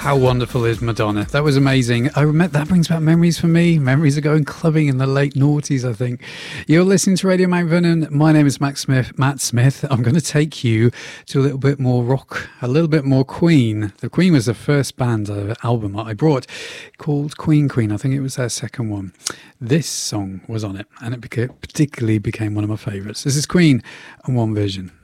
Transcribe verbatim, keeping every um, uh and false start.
How wonderful is Madonna? That was amazing. I remember that brings back memories for me. Memories of going clubbing in the late noughties, I think. You're listening to Radio Mount Vernon. My name is Matt Smith. Matt Smith. I'm going to take you to a little bit more rock, a little bit more Queen. The Queen was the first band uh, album I brought called Queen Queen. I think it was their second one. This song was on it, and it beca- particularly became one of my favourites. This is Queen and One Vision.